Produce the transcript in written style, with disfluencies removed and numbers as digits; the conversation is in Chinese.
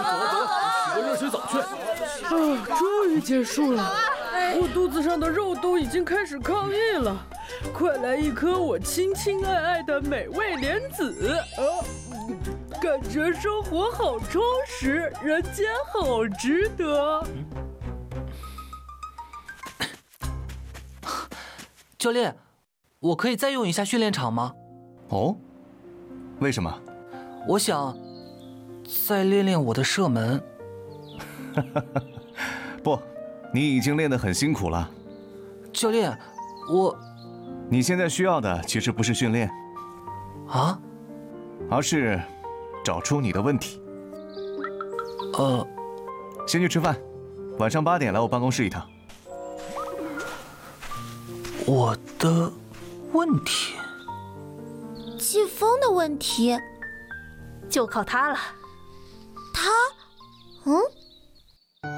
洗个热水澡去。 终于结束了，我肚子上的肉都已经开始抗议了。快来一颗我亲亲爱爱的美味莲子！感觉生活好充实，人间好值得。 教练，我可以再用一下训练场吗？ 哦，为什么？ 我想再练练我的射门。 不，你已经练得很辛苦了。 教练， 你现在需要的其实不是训练，而是找出你的问题。先去吃饭，晚上8点来我办公室一趟。 我的问题？ 季风的问题， 就靠他了。 他？